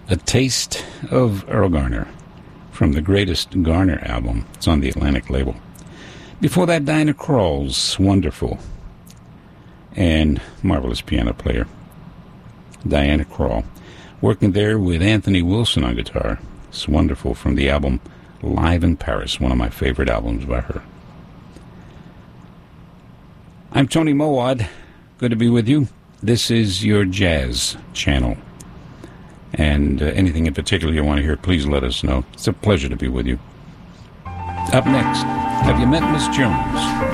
A Taste of Earl Garner from the Greatest Garner album. It's on the Atlantic label. Before that, Diana Krall's Wonderful, and marvelous piano player Diana Krall, working there with Anthony Wilson on guitar. It's Wonderful from the album Live in Paris, one of my favorite albums by her. I'm Tony Mowad. Good to be with you. This is your jazz channel. And anything in particular you want to hear, please let us know. It's a pleasure to be with you. Up next, have you met Miss Jones?